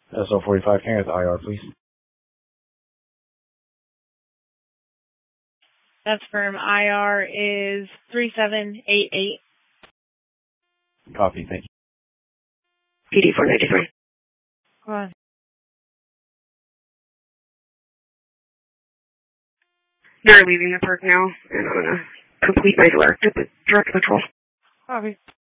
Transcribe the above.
SO45, can I get the IR, please? That's firm. IR is 3788. Copy, thank you. PD 493. Go on. They're leaving the park now, and I'm going to complete my direct patrol. Copy.